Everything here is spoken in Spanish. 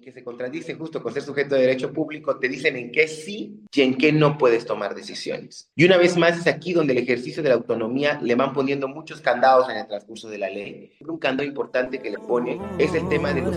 que se contradice justo con ser sujeto de derecho público, te dicen en qué sí y en qué no puedes tomar decisiones. Y una vez más es aquí donde el ejercicio de la autonomía le van poniendo muchos candados en el transcurso de la ley. Un candado importante que le pone es el tema de los